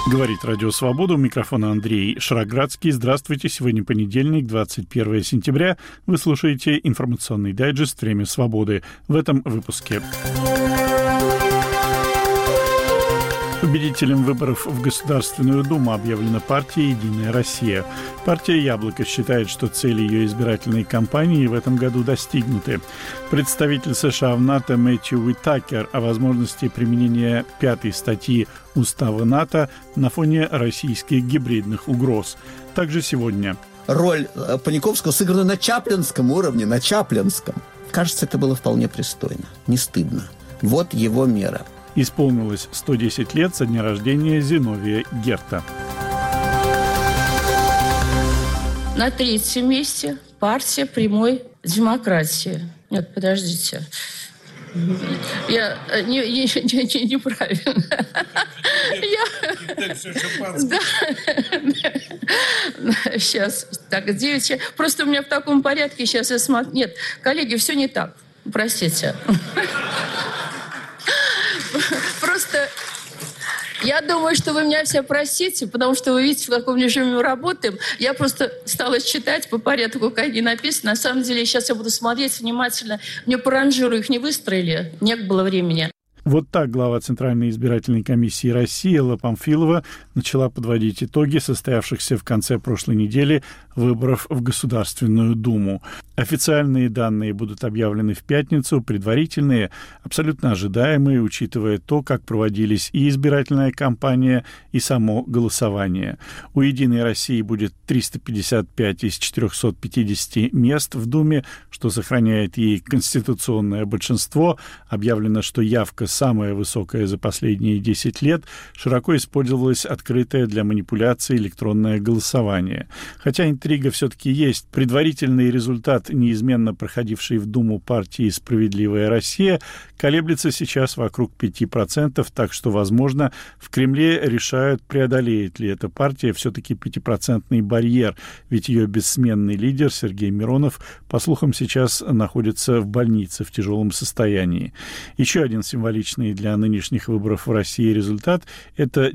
Говорит Радио Свобода. У микрофона Андрей Шароградский. Здравствуйте. Сегодня понедельник, 21 сентября. Вы слушаете информационный дайджест «Время свободы». В этом выпуске. Победителем выборов в Государственную Думу объявлена партия «Единая Россия». Партия «Яблоко» считает, что цели ее избирательной кампании в этом году достигнуты. Представитель США в НАТО Мэтью Уитакер о возможности применения 5-й статьи Устава НАТО на фоне российских гибридных угроз. Также сегодня. Роль Паниковского сыграна на чаплинском уровне, на чаплинском. Кажется, это было вполне пристойно, не стыдно. Вот его мера. Исполнилось 110 лет со дня рождения Зиновия Герта. На третьем месте партия прямой демократии. Нет, подождите. Я неправильно. Сейчас. Так, 9. Просто у меня в таком порядке сейчас я смотрю. Нет, коллеги, все не так. Простите. Просто я думаю, что вы меня все простите, потому что вы видите, в каком режиме мы работаем. Я просто стала читать по порядку, как они написаны. На самом деле, сейчас я буду смотреть внимательно. Мне по ранжиру их не выстроили, не было времени. Вот так глава Центральной избирательной комиссии России Элла Памфилова начала подводить итоги состоявшихся в конце прошлой недели выборов в Государственную Думу. Официальные данные будут объявлены в пятницу, предварительные, абсолютно ожидаемые, учитывая то, как проводились и избирательная кампания, и само голосование. У «Единой России» будет 355 из 450 мест в Думе, что сохраняет ей конституционное большинство. Объявлено, что явка самая высокая за последние 10 лет, широко использовалось открытое для манипуляций электронное голосование. Хотя интрига все-таки есть. Предварительный результат, неизменно проходивший в Думу партии «Справедливая Россия», колеблется сейчас вокруг 5%, так что, возможно, в Кремле решают, преодолеет ли эта партия все-таки 5% барьер, ведь ее бессменный лидер Сергей Миронов, по слухам, сейчас находится в больнице в тяжелом состоянии. Еще один символичный для нынешних выборов в России результат – это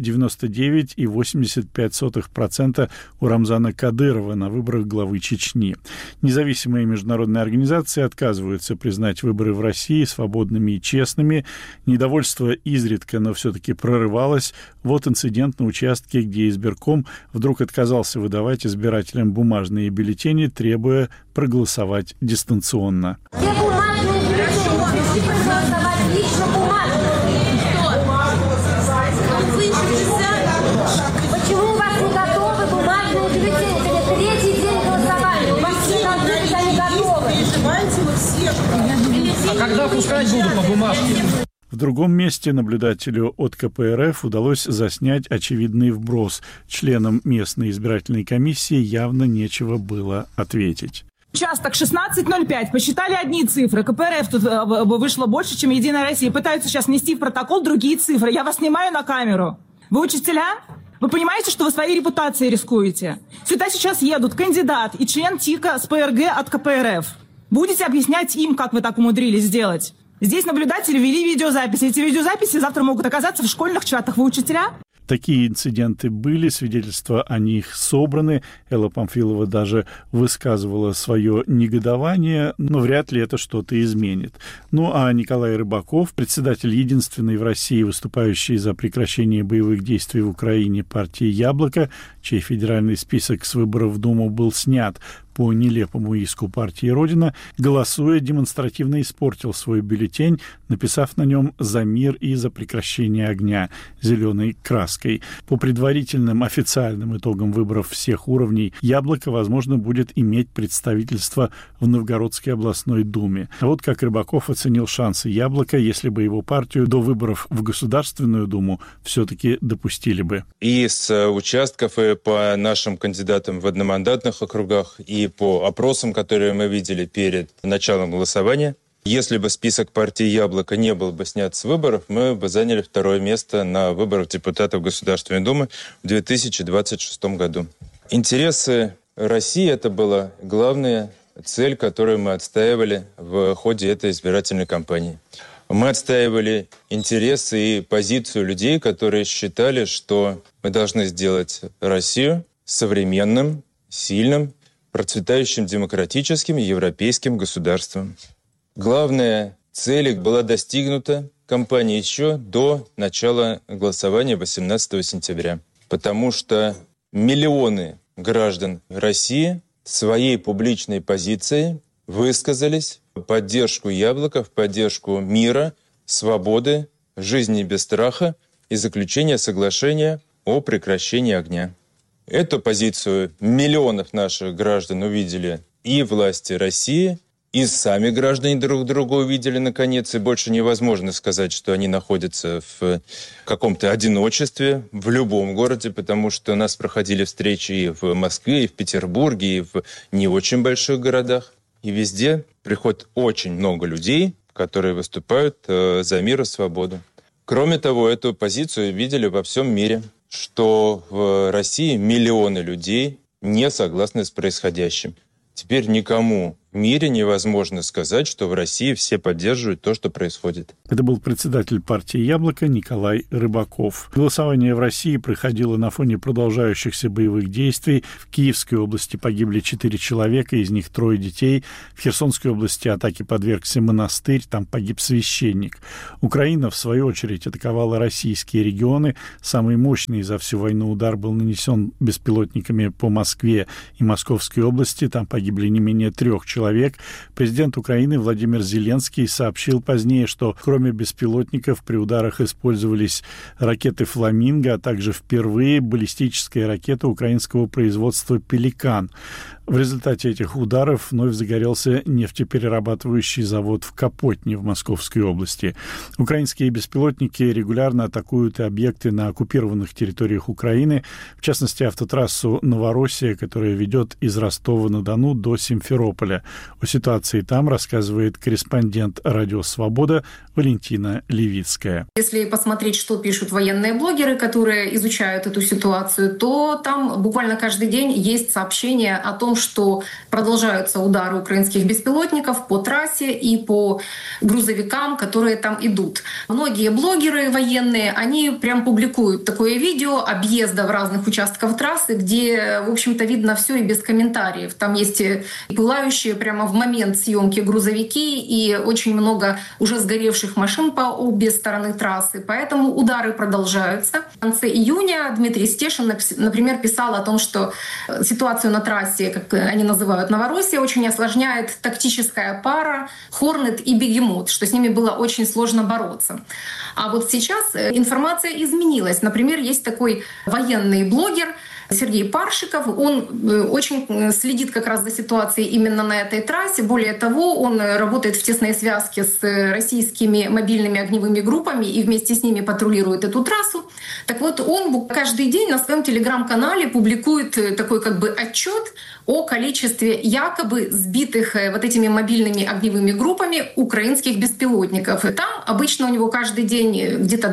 99,85% у Рамзана Кадырова на выборах главы Чечни. Независимые международные организации отказываются признать выборы в России свободными и честными. Недовольство изредка, но все-таки прорывалось. Вот инцидент на участке, где избирком вдруг отказался выдавать избирателям бумажные бюллетени, требуя проголосовать дистанционно. А когда пускать буду по бумажке? В другом месте наблюдателю от КПРФ удалось заснять очевидный вброс. Членам местной избирательной комиссии явно нечего было ответить. Участок 1605. Посчитали одни цифры. КПРФ тут вышло больше, чем «Единая Россия». Пытаются сейчас внести в протокол другие цифры. Я вас снимаю на камеру. Вы учителя? Вы понимаете, что вы своей репутацией рискуете? Сюда сейчас едут кандидат и член ТИКа с ПРГ от КПРФ. Будете объяснять им, как вы так умудрились сделать? Здесь наблюдатели вели видеозаписи. Эти видеозаписи завтра могут оказаться в школьных чатах. Вы учителя? Такие инциденты были, свидетельства о них собраны. Элла Памфилова даже высказывала свое негодование, но вряд ли это что-то изменит. Ну а Николай Рыбаков, председатель единственной в России, выступающей за прекращение боевых действий в Украине партии «Яблоко», чей федеральный список с выборов в Думу был снят по нелепому иску партии «Родина», голосуя, демонстративно испортил свой бюллетень, написав на нем «За мир и за прекращение огня» зеленой краской. По предварительным официальным итогам выборов всех уровней «Яблоко», возможно, будет иметь представительство в Новгородской областной думе. А вот как Рыбаков оценил шансы «Яблока», если бы его партию до выборов в Государственную Думу все-таки допустили бы. И с участков, и по нашим кандидатам в одномандатных округах, и по опросам, которые мы видели перед началом голосования, если бы список партии «Яблоко» не был бы снят с выборов, мы бы заняли второе место на выборах депутатов Государственной Думы в 2026 году. Интересы России – это была главная цель, которую мы отстаивали в ходе этой избирательной кампании. Мы отстаивали интересы и позицию людей, которые считали, что мы должны сделать Россию современным, сильным, процветающим демократическим европейским государством. Главная цель была достигнута кампанией еще до начала голосования 18 сентября, потому что миллионы граждан России своей публичной позицией высказались в поддержку Яблока, в поддержку мира, свободы, жизни без страха и заключения соглашения о прекращении огня. Эту позицию миллионов наших граждан увидели и власти России, и сами граждане друг друга увидели наконец, и больше невозможно сказать, что они находятся в каком-то одиночестве в любом городе, потому что у нас проходили встречи и в Москве, и в Петербурге, и в не очень больших городах. И везде приходит очень много людей, которые выступают за мир и свободу. Кроме того, эту позицию видели во всем мире, что в России миллионы людей не согласны с происходящим. Теперь никому в мире невозможно сказать, что в России все поддерживают то, что происходит. Это был председатель партии «Яблоко» Николай Рыбаков. Голосование в России проходило на фоне продолжающихся боевых действий. В Киевской области погибли 4 человека, из них 3 детей. В Херсонской области атаке подвергся монастырь, там погиб священник. Украина, в свою очередь, атаковала российские регионы. Самый мощный за всю войну удар был нанесен беспилотниками по Москве и Московской области. Там погибли не менее 3 человек. Президент Украины Владимир Зеленский сообщил позднее, что кроме беспилотников при ударах использовались ракеты «Фламинго», а также впервые баллистическая ракета украинского производства «Пеликан». В результате этих ударов вновь загорелся нефтеперерабатывающий завод в Капотне в Московской области. Украинские беспилотники регулярно атакуют и объекты на оккупированных территориях Украины, в частности, автотрассу «Новороссия», которая ведет из Ростова-на-Дону до Симферополя. О ситуации там рассказывает корреспондент «Радио Свобода» Валентина Левицкая. Если посмотреть, что пишут военные блогеры, которые изучают эту ситуацию, то там буквально каждый день есть сообщения о том, что продолжаются удары украинских беспилотников по трассе и по грузовикам, которые там идут. Многие блогеры военные, они прям публикуют такое видео объезда в разных участках трассы, где, в общем-то, видно все и без комментариев. Там есть пылающие прямо в момент съемки грузовики и очень много уже сгоревших машин по обе стороны трассы. Поэтому удары продолжаются. В конце июня Дмитрий Стешин, например, писал о том, что ситуацию на трассе, как они называют Новороссия, очень осложняет тактическая пара «Хорнет» и «Бегемот», что с ними было очень сложно бороться. А вот сейчас информация изменилась. Например, есть такой военный блогер Сергей Паршиков, он очень следит как раз за ситуацией именно на этой трассе. Более того, он работает в тесной связке с российскими мобильными огневыми группами и вместе с ними патрулирует эту трассу. Так вот, он каждый день на своем телеграм-канале публикует такой как бы отчет о количестве якобы сбитых вот этими мобильными огневыми группами украинских беспилотников. И там обычно у него каждый день где-то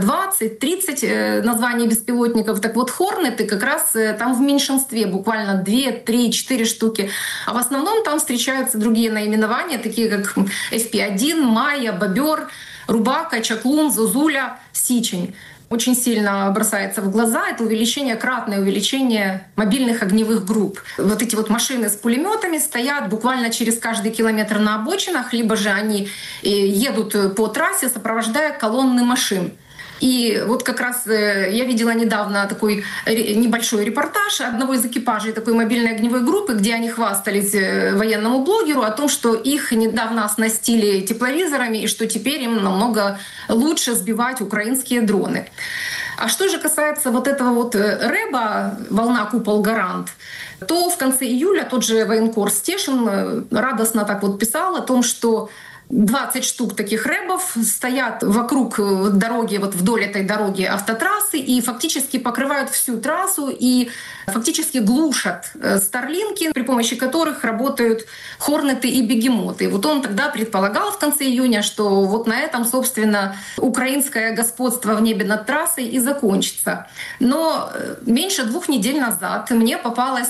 20-30 названий беспилотников. Так вот, «Хорнеты» как раз там в меньшинстве, буквально 2, 3, 4 штуки. А в основном там встречаются другие наименования, такие как FP-1, Майя, Бобер, Рубака, Чаклун, Зозуля, Сичень. Очень сильно бросается в глаза это увеличение, кратное увеличение мобильных огневых групп. Вот эти вот машины с пулеметами стоят буквально через каждый километр на обочинах, либо же они едут по трассе, сопровождая колонны машин. И вот как раз я видела недавно такой небольшой репортаж одного из экипажей такой мобильной огневой группы, где они хвастались военному блогеру о том, что их недавно оснастили тепловизорами и что теперь им намного лучше сбивать украинские дроны. А что же касается вот этого вот рэба «Волна, купол, гарант», то в конце июля тот же военкор Стешин радостно так вот писал о том, что 20 штук таких рэбов стоят вокруг дороги, вот вдоль этой дороги автотрассы и фактически покрывают всю трассу и фактически глушат старлинки, при помощи которых работают хорнеты и бегемоты. Вот он тогда предполагал в конце июня, что вот на этом, собственно, украинское господство в небе над трассой и закончится. Но меньше 2 недель назад мне попалась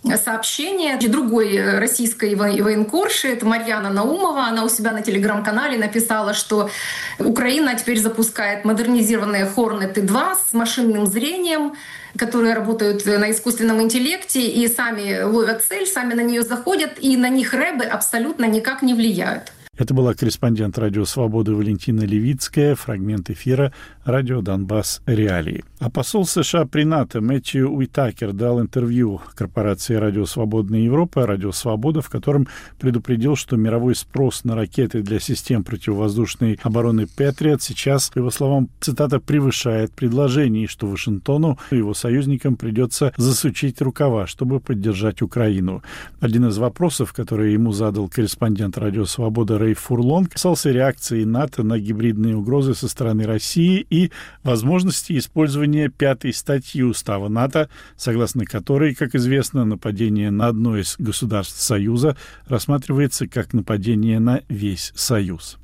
сообщение другой российской военкорши, это Марьяна Наумова. Она у себя на телеграм-канале написала, что Украина теперь запускает модернизированные Hornet-2 с машинным зрением, которые работают на искусственном интеллекте и сами ловят цель, сами на нее заходят, и на них рэбы абсолютно никак не влияют. Это была корреспондент «Радио Свободы» Валентина Левицкая, фрагмент эфира «Радио Донбасс. Реалии». А посол США при НАТО Мэтью Уитакер дал интервью корпорации «Радио Свободная Европа», «Радио Свобода», в котором предупредил, что мировой спрос на ракеты для систем противовоздушной обороны «Патриот» сейчас, по его словам, цитата, «превышает предложение», и что Вашингтону и его союзникам придется засучить рукава, чтобы поддержать Украину. Один из вопросов, который ему задал корреспондент «Радио Свобода» Рэй Фурлон, касался реакции НАТО на гибридные угрозы со стороны России и возможности использования 5-й статьи Устава НАТО, согласно которой, как известно, нападение на одно из государств Союза рассматривается как нападение на весь Союз.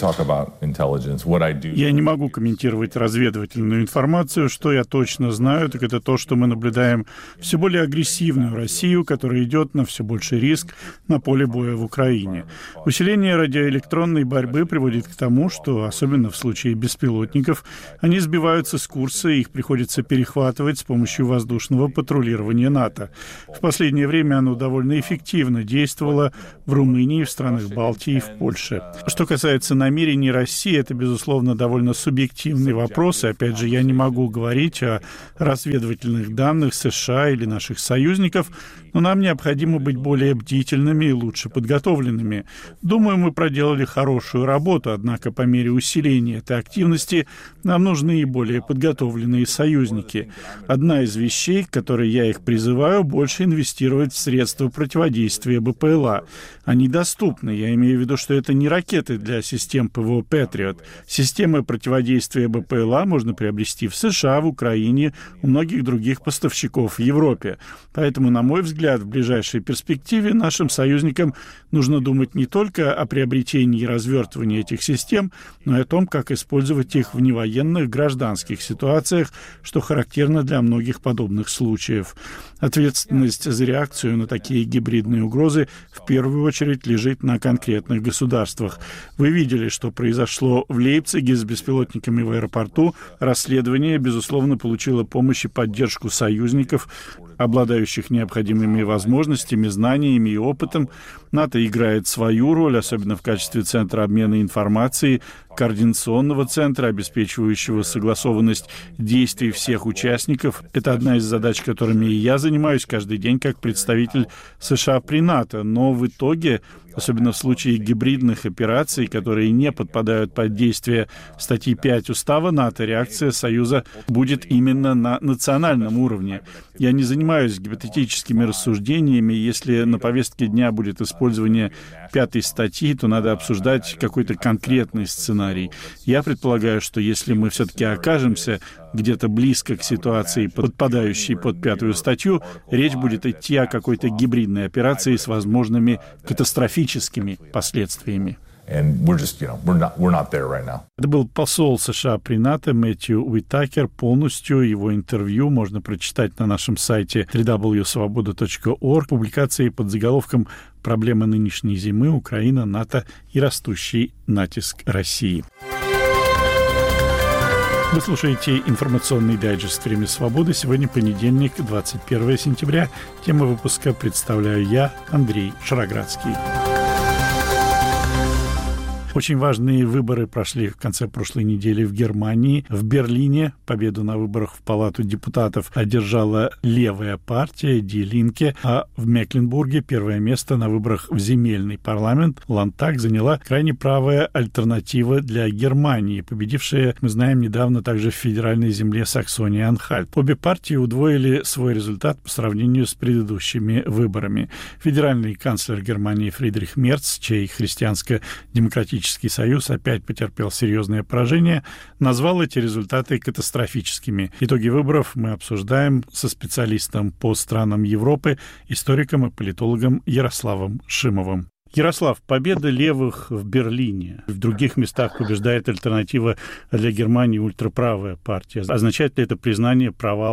Я не могу комментировать разведывательную информацию. Что я точно знаю, так это то, что мы наблюдаем все более агрессивную Россию, которая идет на все больший риск на поле боя в Украине. Усиление радиоэлектронной борьбы приводит к тому, что, особенно в случае беспилотников, они сбиваются с курса, и их приходится перехватывать с помощью воздушного патрулирования НАТО. В последнее время оно довольно эффективно действовало в Румынии, в странах Балтии и в Польше. Что касается намерений России, это, безусловно, довольно субъективный вопрос, и, опять же, я не могу говорить о разведывательных данных США или наших союзников, но нам необходимо быть более бдительными и лучше подготовленными. Думаю, мы проделали хорошую работу, однако по мере усиления этой активности нам нужны и более подготовленные союзники. Одна из вещей, к которой я их призываю, больше инвестировать в средства противодействия БПЛА. Они доступны. Я имею в виду, что это не ракеты для систем ПВО «Патриот». Системы противодействия БПЛА можно приобрести в США, в Украине, у многих других поставщиков в Европе. Поэтому, на мой взгляд, в ближайшей перспективе нашим союзникам нужно думать не только о приобретении и развертывании этих систем, но и о том, как использовать их в невоенных гражданских ситуациях, что характерно для многих подобных случаев. Ответственность за реакцию на такие гибридные угрозы в первую очередь лежит на конкретных государствах. Вы видели, что произошло в Лейпциге с беспилотниками в аэропорту. Расследование, безусловно, получило помощь и поддержку союзников, обладающих необходимыми возможностями, знаниями и опытом. НАТО играет свою роль, особенно в качестве центра обмена информацией, координационного центра, обеспечивающего согласованность действий всех участников. Это одна из задач, которыми и я занимаюсь каждый день как представитель США при НАТО. Но в итоге, особенно в случае гибридных операций, которые не подпадают под действие статьи 5 Устава НАТО, реакция Союза будет именно на национальном уровне. Я не занимаюсь гипотетическими рассуждениями. Если на повестке дня будет использование 5-й статьи, то надо обсуждать какой-то конкретный сценарий. Я предполагаю, что если мы все-таки окажемся где-то близко к ситуации, подпадающей под 5-ю статью, речь будет идти о какой-то гибридной операции с возможными катастрофическими последствиями. Это был посол США при НАТО Мэтью Уитакер. Полностью его интервью можно прочитать на нашем сайте www.svoboda.org. Публикации под заголовком «Проблема нынешней зимы. Украина, НАТО и растущий натиск России». Вы слушаете информационный дайджест «Время свободы». Сегодня понедельник, 21 сентября. Тему выпуска представляю я, Андрей Шароградский. Очень важные выборы прошли в конце прошлой недели в Германии. В Берлине победу на выборах в Палату депутатов одержала левая партия Die Linke, а в Мекленбурге первое место на выборах в земельный парламент Ландтаг заняла крайне правая альтернатива для Германии, победившая, мы знаем, недавно также в федеральной земле Саксония-Анхальт. Обе партии удвоили свой результат по сравнению с предыдущими выборами. Федеральный канцлер Германии Фридрих Мерц, чей христианско-демократический Союз опять потерпел серьезное поражение, назвал эти результаты катастрофическими. Итоги выборов мы обсуждаем со специалистом по странам Европы, историком и политологом Ярославом Шимовым. Ярослав, победа левых в Берлине. В других местах побеждает альтернатива для Германии ультраправая партия. Означает ли это признание провала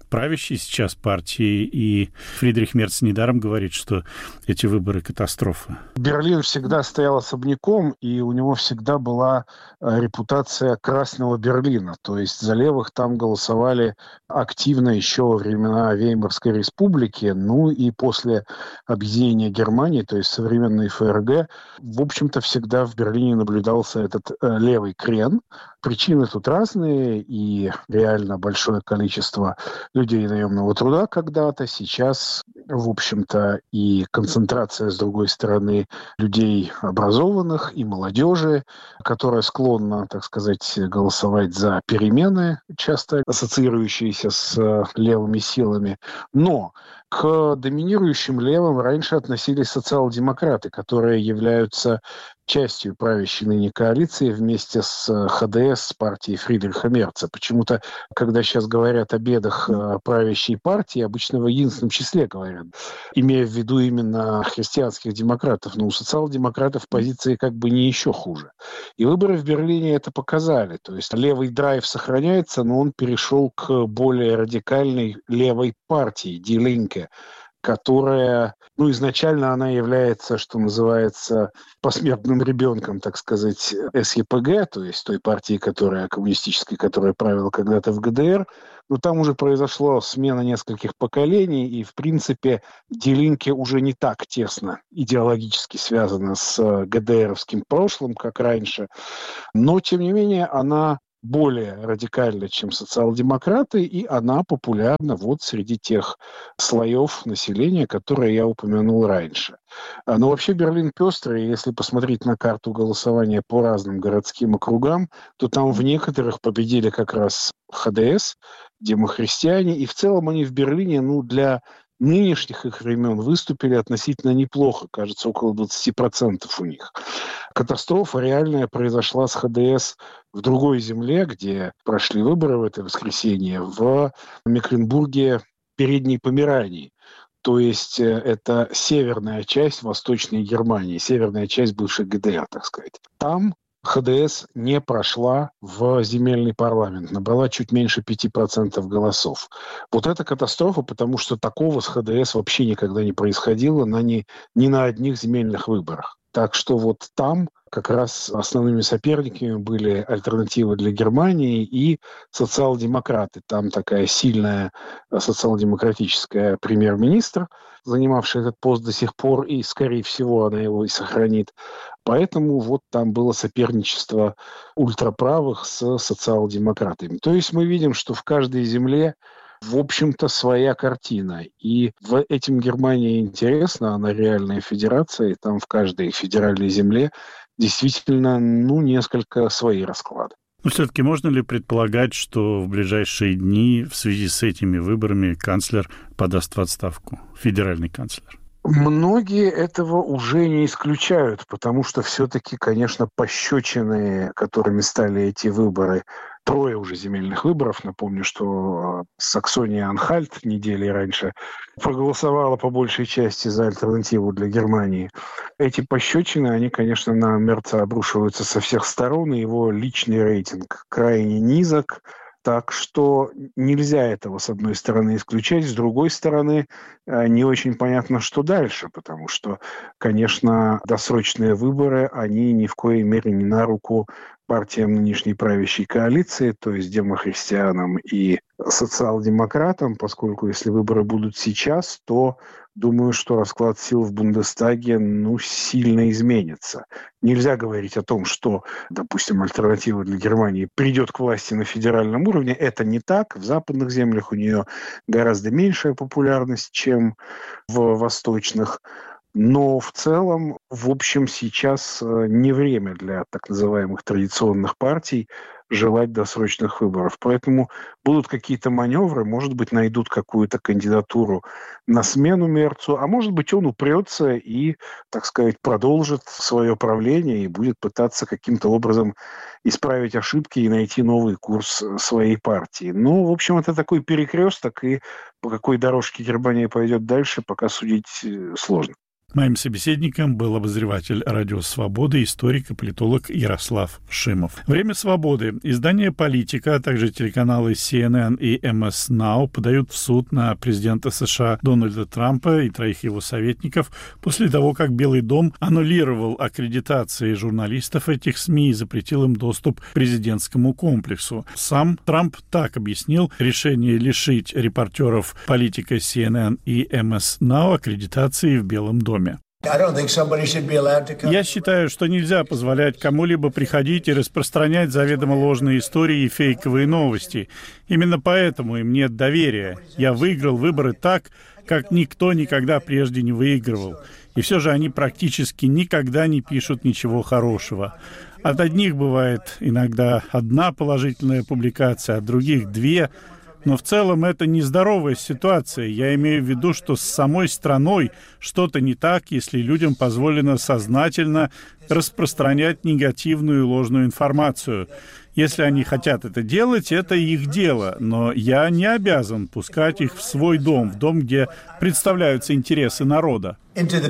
правящей сейчас партии, и Фридрих Мерц недаром говорит, что эти выборы — катастрофа. Берлин всегда стоял особняком, и у него всегда была репутация Красного Берлина. То есть за левых там голосовали активно еще во времена Веймарской республики, ну и после объединения Германии, то есть современной ФРГ, в общем-то, всегда в Берлине наблюдался этот левый крен. Причины тут разные, и реально большое количество людей наемного труда когда-то. Сейчас, в общем-то, и концентрация, с другой стороны, людей образованных и молодежи, которая склонна, так сказать, голосовать за перемены, часто ассоциирующиеся с левыми силами. Но к доминирующим левым раньше относились социал-демократы, которые являются частью правящей ныне коалиции вместе с ХДС, с партией Фридриха Мерца. Почему-то, когда сейчас говорят о бедах правящей партии, обычно в единственном числе говорят, имея в виду именно христианских демократов. Но у социал-демократов позиции как бы не еще хуже. И выборы в Берлине это показали. То есть левый драйв сохраняется, но он перешел к более радикальной левой партии, Die Linke, которая, изначально она является, что называется, посмертным ребенком, так сказать, СЕПГ, то есть той партии, коммунистической, которая правила когда-то в ГДР. Но там уже произошла смена нескольких поколений, и, в принципе, Die Linke уже не так тесно идеологически связана с ГДРовским прошлым, как раньше. Но, тем не менее, она более радикальна, чем социал-демократы, и она популярна среди тех слоев населения, которые я упомянул раньше. Но вообще Берлин пестрый, если посмотреть на карту голосования по разным городским округам, то там в некоторых победили как раз ХДС, демохристиане, и в целом они в Берлине, для нынешних их времен выступили относительно неплохо, кажется, около 20% у них. Катастрофа реальная произошла с ХДС в другой земле, где прошли выборы в это воскресенье, в Мекленбурге, Передней Померании. То есть это северная часть Восточной Германии, северная часть бывшей ГДР, так сказать. Там ХДС не прошла в земельный парламент, набрала чуть меньше 5% голосов. Это катастрофа, потому что такого с ХДС вообще никогда не происходило ни на одних земельных выборах. Так что там как раз основными соперниками были Альтернатива для Германии и социал-демократы. Там такая сильная социал-демократическая премьер-министр, занимавшая этот пост до сих пор, и, скорее всего, она его и сохранит. Поэтому там было соперничество ультраправых с социал-демократами. То есть мы видим, что в каждой земле в общем-то, своя картина. И в этим Германия интересна, она реальная федерация, и там в каждой федеральной земле действительно, несколько свои расклады. Но все-таки можно ли предполагать, что в ближайшие дни в связи с этими выборами канцлер подаст в отставку, федеральный канцлер? Многие этого уже не исключают, потому что все-таки, конечно, пощечины, которыми стали эти выборы, 3 уже земельных выборов. Напомню, что Саксония-Анхальт недели раньше проголосовала по большей части за Альтернативу для Германии. Эти пощечины, они, конечно, на Мерца обрушиваются со всех сторон, и его личный рейтинг крайне низок. Так что нельзя этого, с одной стороны, исключать, с другой стороны, не очень понятно, что дальше, потому что, конечно, досрочные выборы, они ни в коей мере не на руку партиям нынешней правящей коалиции, то есть демохристианам и социал-демократам, поскольку если выборы будут сейчас, то думаю, что расклад сил в Бундестаге сильно изменится. Нельзя говорить о том, что, допустим, Альтернатива для Германии придет к власти на федеральном уровне. Это не так. В западных землях у нее гораздо меньшая популярность, чем в восточных. Но в целом, в общем, сейчас не время для так называемых традиционных партий желать досрочных выборов. Поэтому будут какие-то маневры, может быть, найдут какую-то кандидатуру на смену Мерцу, а может быть, он упрется и, так сказать, продолжит свое правление и будет пытаться каким-то образом исправить ошибки и найти новый курс своей партии. В общем, это такой перекресток, и по какой дорожке Германия пойдет дальше, пока судить сложно. Моим собеседником был обозреватель «Радио Свобода», историк и политолог Ярослав Шимов. «Время свободы». Издание «Политика», а также телеканалы CNN и MS Now подают в суд на президента США Дональда Трампа и 3 его советников после того, как Белый дом аннулировал аккредитации журналистов этих СМИ и запретил им доступ к президентскому комплексу. Сам Трамп так объяснил решение лишить репортеров «Политика», CNN и MS Now аккредитации в Белом доме. Я считаю, что нельзя позволять кому-либо приходить и распространять заведомо ложные истории и фейковые новости. Именно поэтому им нет доверия. Я выиграл выборы так, как никто никогда прежде не выигрывал. И все же они практически никогда не пишут ничего хорошего. От одних бывает иногда одна положительная публикация, от других 2. Но в целом это нездоровая ситуация. Я имею в виду, что с самой страной что-то не так, если людям позволено сознательно распространять негативную и ложную информацию. Если они хотят это делать, это их дело. Но я не обязан пускать их в свой дом, в дом, где представляются интересы народа.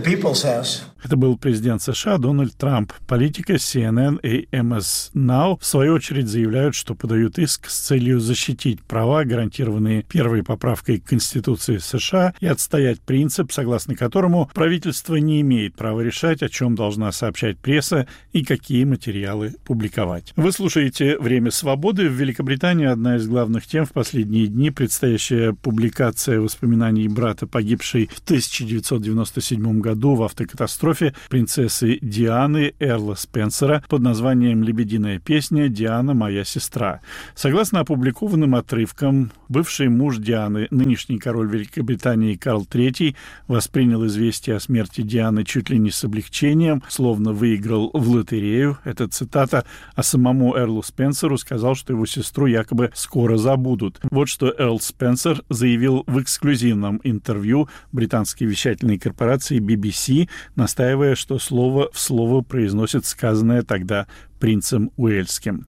Это был президент США Дональд Трамп. «Политика», CNN и MS Now в свою очередь заявляют, что подают иск с целью защитить права, гарантированные первой поправкой к Конституции США, и отстоять принцип, согласно которому правительство не имеет права решать, о чем должна сообщать пресса и какие материалы публиковать. Вы слушаете «Время свободы». В Великобритании одна из главных тем в последние дни — предстоящая публикация воспоминаний брата, погибшей в 1997 году в автокатастрофе, принцессы Дианы Эрла Спенсера под названием «Лебединая песня. Диана, моя сестра». Согласно опубликованным отрывкам, бывший муж Дианы, нынешний король Великобритании Карл III, воспринял известие о смерти Дианы чуть ли не с облегчением, словно выиграл в лотерею. Это цитата. А самому Эрлу Спенсеру сказал, что его сестру якобы скоро забудут. Вот что Эрл Спенсер заявил в эксклюзивном интервью британской вещательной корпорации BBC, настаивая, что слово в слово произносит сказанное тогда принцем Уэльским.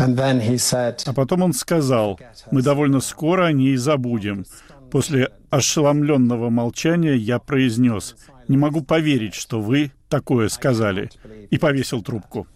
А потом он сказал: «Мы довольно скоро о ней забудем». После ошеломленного молчания я произнес: «Не могу поверить, что вы такое сказали», и повесил трубку.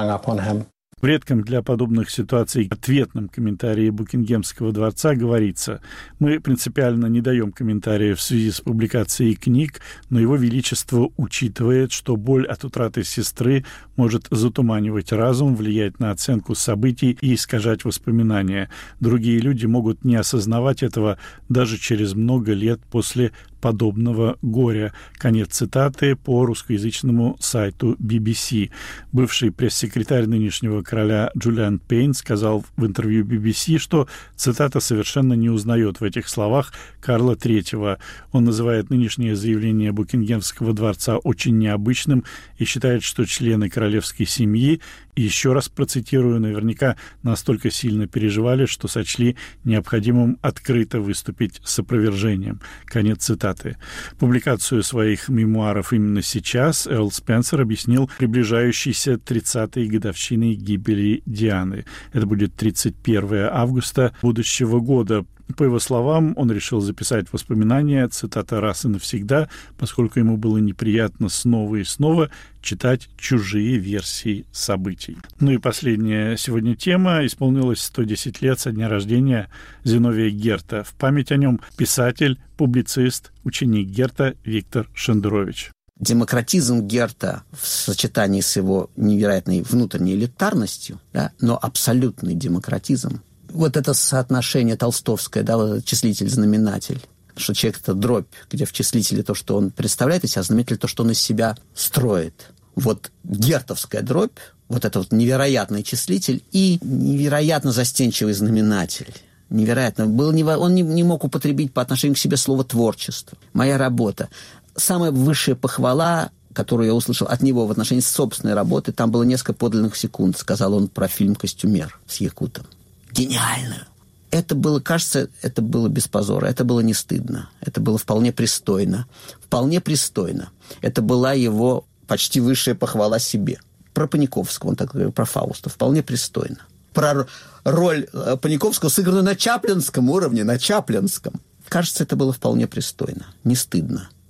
В редком для подобных ситуаций ответном комментарии Букингемского дворца говорится: «Мы принципиально не даем комментариев в связи с публикацией книг, но Его Величество учитывает, что боль от утраты сестры может затуманивать разум, влиять на оценку событий и искажать воспоминания. Другие люди могут не осознавать этого даже через много лет после подобного горя». Конец цитаты по русскоязычному сайту BBC. Бывший пресс-секретарь нынешнего короля Джулиан Пейн сказал в интервью BBC, что цитата совершенно не узнает в этих словах Карла III. Он называет нынешнее заявление Букингемского дворца очень необычным и считает, что члены королевской семьи, и еще раз процитирую, наверняка настолько сильно переживали, что сочли необходимым открыто выступить с опровержением. Конец цитаты. Публикацию своих мемуаров именно сейчас Эрл Спенсер объяснил приближающейся 30-й годовщиной гибели Дианы. Это будет 31 августа будущего года. По его словам, он решил записать воспоминания, цитата, раз и навсегда, поскольку ему было неприятно снова и снова читать чужие версии событий. Ну и последняя сегодня тема. Исполнилось 110 лет со дня рождения Зиновия Герта. В память о нем писатель, публицист, ученик Герта Виктор Шендерович. Демократизм Герта в сочетании с его невероятной внутренней элитарностью, да, но абсолютный демократизм. Вот это соотношение толстовское, да, вот этот числитель-знаменатель, что человек — это дробь, где в числителе то, что он представляет из себя, знаменатель — то, что он из себя строит. Вот гертовская дробь, вот это вот невероятный числитель и невероятно застенчивый знаменатель. Невероятно. Он не мог употребить по отношению к себе слово «творчество». «Моя работа». Самая высшая похвала, которую я услышал от него в отношении собственной работы, там было несколько подлинных секунд, сказал он про фильм «Костюмер» с Якутом. Гениальную. Это было, кажется, это было без позора, это было не стыдно, это было вполне пристойно. Вполне пристойно. Это была его почти высшая похвала себе. Про Паниковского, он так говорил, про Фауста. Вполне пристойно. Про роль Паниковского, сыгранную на чаплинском уровне, на чаплинском. Кажется, это было вполне пристойно, не стыдно.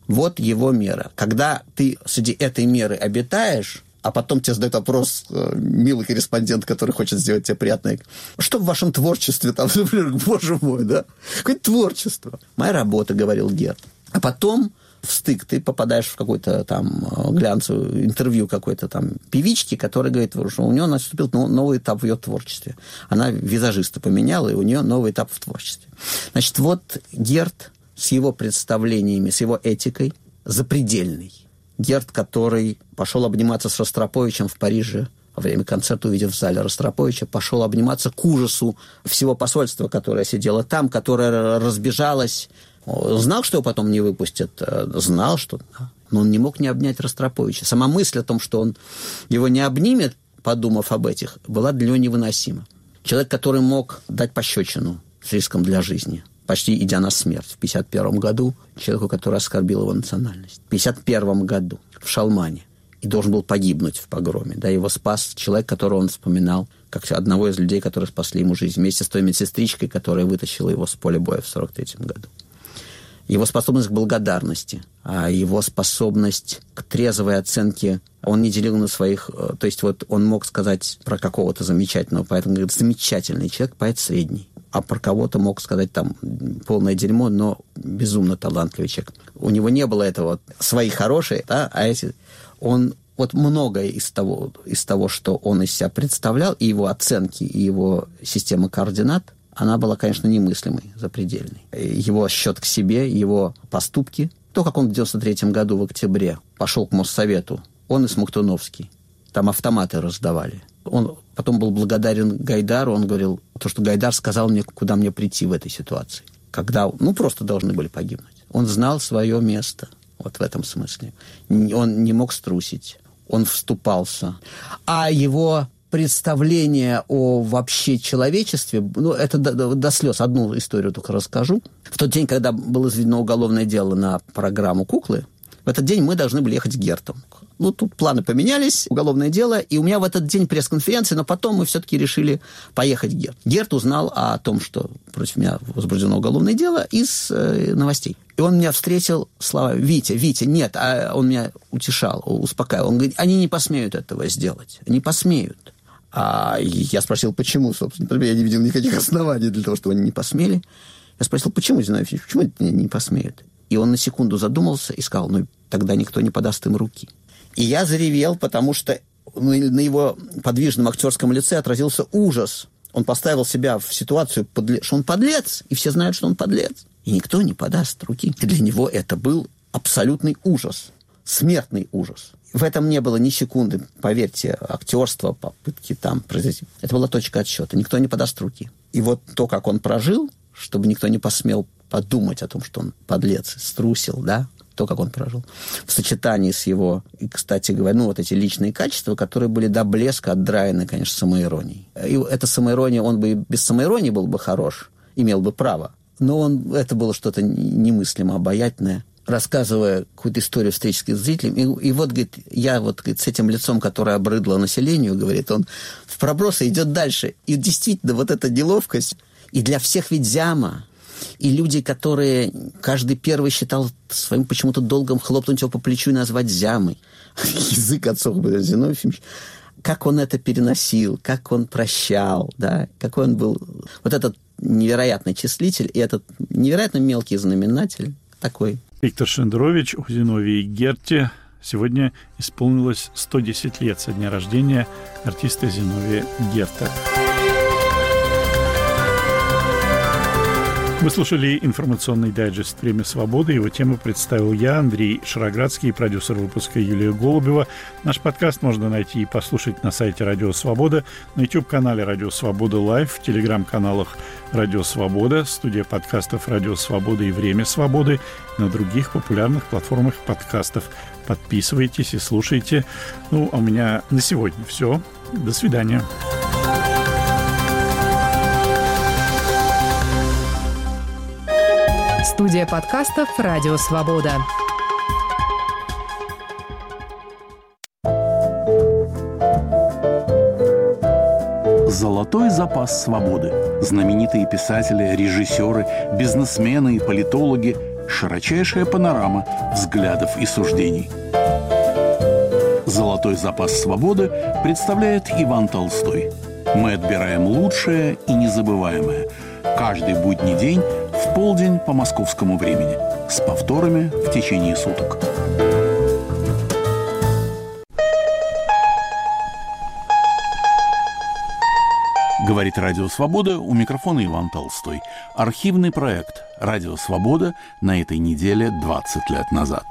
Вот его мера. Когда ты среди этой меры обитаешь, а потом тебе задает вопрос милый корреспондент, который хочет сделать тебе приятное. Что в вашем творчестве там, например, боже мой, да? Какое творчество? Моя работа, говорил Герт. А потом в стык ты попадаешь в какое-то там глянцевое интервью какой-то там певички, которая говорит, что у нее наступил новый этап в ее творчестве. Она визажиста поменяла, и у нее новый этап в творчестве. Значит, вот Герт с его представлениями, с его этикой запредельный. Герт, который пошел обниматься с Ростроповичем в Париже во время концерта, увидев в зале Ростроповича, пошел обниматься к ужасу всего посольства, которое сидело там, которое разбежалось. Знал, что его потом не выпустят? Знал, что... Но он не мог не обнять Ростроповича. Сама мысль о том, что он его не обнимет, подумав об этих, была для него невыносима. Человек, который мог дать пощечину с риском для жизни, почти идя на смерть в 1951 году, человеку, который оскорбил его национальность. В 1951 году в Шалмане. И должен был погибнуть в погроме. Да, его спас человек, которого он вспоминал, как одного из людей, которые спасли ему жизнь, вместе с той медсестричкой, которая вытащила его с поля боя в 1943 году. Его способность к благодарности, его способность к трезвой оценке, он не делил на своих... То есть вот он мог сказать про какого-то замечательного поэта, он говорит, замечательный человек, поэт средний. А про кого-то мог сказать там полное дерьмо, но безумно талантливый человек. У него не было этого свои хорошие, да, а эти... Он вот многое из того, что он из себя представлял, и его оценки, и его система координат, она была, конечно, немыслимой, запредельной. Его счет к себе, его поступки. То, как он в 1993 году в октябре пошел к Моссовету, он и Смоктуновский. Там автоматы раздавали. Он потом был благодарен Гайдару, он говорил, то, что Гайдар сказал мне, куда мне прийти в этой ситуации. Когда, просто должны были погибнуть. Он знал свое место, вот в этом смысле. Он не мог струсить, он вступался. А его представление о вообще человечестве, это до слез. Одну историю только расскажу. В тот день, когда было заведено уголовное дело на программу «Куклы», в этот день мы должны были ехать с Гертом. Тут планы поменялись, уголовное дело, и у меня в этот день пресс-конференция, но потом мы все-таки решили поехать к Герту. Герт узнал о том, что против меня возбуждено уголовное дело, из новостей. И он меня встретил словами: «Витя, нет», а он меня утешал, успокаивал. Он говорит, они не посмеют этого сделать, не посмеют. А я спросил, почему, собственно. Я не видел никаких оснований для того, чтобы они не посмели. Я спросил, почему, Зиновий, почему это не посмеют? И он на секунду задумался и сказал, тогда никто не подаст им руки. И я заревел, потому что на его подвижном актерском лице отразился ужас. Он поставил себя в ситуацию, что он подлец, и все знают, что он подлец. И никто не подаст руки. И для него это был абсолютный ужас, смертный ужас. В этом не было ни секунды, поверьте, актерства, попытки там произойти. Это была точка отсчета. Никто не подаст руки. И вот то, как он прожил, чтобы никто не посмел подумать о том, что он подлец, струсил, да, то, как он прожил, в сочетании с его, и, кстати говоря, вот эти личные качества, которые были до блеска отдраены, конечно, самоиронией. И эта самоирония, он бы и без самоиронии был бы хорош, имел бы право, но это было что-то немыслимо обаятельное. Рассказывая какую-то историю встречи с зрителем, и вот, говорит, я с этим лицом, которое обрыдло населению, говорит, он в пробросы идет дальше. И действительно, вот эта неловкость, и для всех ведь зяма, и люди, которые каждый первый считал своим почему-то долгом хлопнуть его по плечу и назвать зямой. Язык отцов Зиновий Ефимович. Как он это переносил, как он прощал, да, какой он был. Вот этот невероятный числитель и этот невероятно мелкий знаменатель такой. Виктор Шендерович, о Зиновии Герте. Сегодня исполнилось 110 лет со дня рождения артиста Зиновия Герта. Вы слушали информационный дайджест «Время свободы». Его тему представил я, Андрей Шароградский, продюсер выпуска Юлия Голубева. Наш подкаст можно найти и послушать на сайте «Радио Свобода», на YouTube-канале «Радио Свобода Лайв», в телеграм-каналах «Радио Свобода», студия подкастов «Радио Свобода» и «Время свободы», на других популярных платформах подкастов. Подписывайтесь и слушайте. А у меня на сегодня все. До свидания. Студия подкастов «Радио Свобода». Золотой запас свободы. Знаменитые писатели, режиссеры, бизнесмены и политологи Широчайшая панорама взглядов и суждений. «Золотой запас свободы» представляет Иван Толстой. Мы отбираем лучшее и незабываемое. Каждый будний день в полдень по московскому времени. С повторами в течение суток. Говорит «Радио Свобода», у микрофона Иван Толстой. Архивный проект «Радио Свобода» на этой неделе 20 лет назад.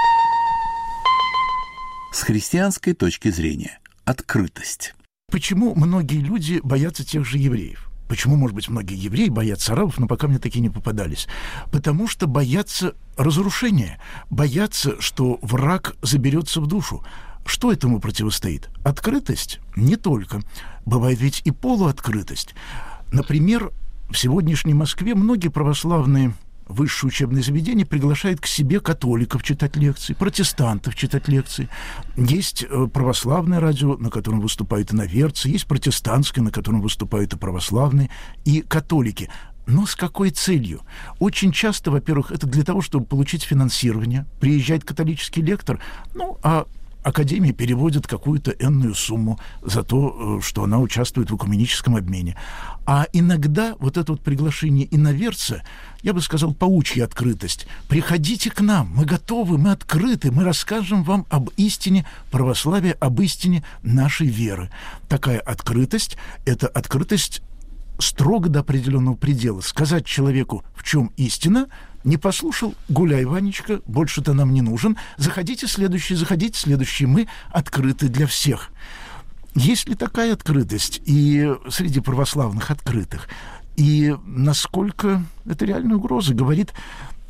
С христианской точки зрения. Открытость. Почему многие люди боятся тех же евреев? Почему, может быть, многие евреи боятся арабов, но пока мне такие не попадались? Потому что боятся разрушения, боятся, что враг заберется в душу. Что этому противостоит? Открытость? Не только. Бывает ведь и полуоткрытость. Например, в сегодняшней Москве многие православные высшие учебные заведения приглашают к себе католиков читать лекции, протестантов читать лекции. Есть православное радио, на котором выступают иноверцы, есть протестантское, на котором выступают и православные, и католики. Но с какой целью? Очень часто, во-первых, это для того, чтобы получить финансирование. Приезжает католический лектор, а Академия переводит какую-то энную сумму за то, что она участвует в экуменическом обмене. А иногда вот это вот приглашение иноверца, я бы сказал, паучья открытость. Приходите к нам, мы готовы, мы открыты, мы расскажем вам об истине православия, об истине нашей веры. Такая открытость – это открытость строго до определенного предела. Сказать человеку, в чем истина – не послушал, гуляй, Ванечка, больше ты нам не нужен. Заходите следующий, мы открыты для всех. Есть ли такая открытость и среди православных открытых? И насколько это реальная угроза, говорит